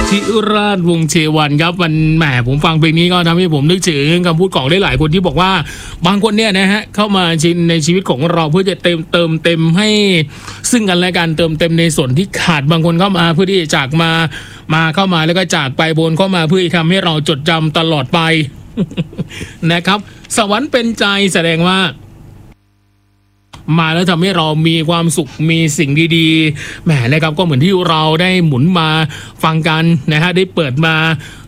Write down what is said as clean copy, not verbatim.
ธิราชวงศ์เชวันครับมันแหมผมฟังเพลงนี้ก็ทำให้ผมนึกถึงคำพูดของหลายๆคนที่บอกว่าบางคนเนี่ยนะฮะเข้ามาชินในชีวิตของเราเพื่อจะเติมให้ซึ่งกันและกันเติมเต็มในส่วนที่ขาดบางคนเข้ามาเพื่อที่จะจากมาเข้ามาแล้วก็จากไปบนเข้ามาเพื่อทำให้เราจดจำตลอดไป นะครับสวรรค์เป็นใจแสดงว่ามาแล้วทำให้เรามีความสุขมีสิ่งดีๆแหมนะครับก็เหมือนที่เราได้หมุนมาฟังกันนะฮะได้เปิดมา